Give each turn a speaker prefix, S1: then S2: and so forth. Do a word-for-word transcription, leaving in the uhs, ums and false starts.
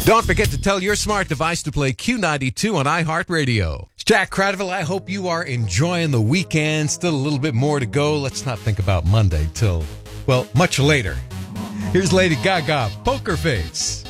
S1: Don't forget to tell your smart device to play Q ninety-two on iHeartRadio. It's Jack Cradville. I hope you are enjoying the weekend. Still a little bit more to go. Let's not think about Monday till, well, much later. Here's Lady Gaga, Poker Face.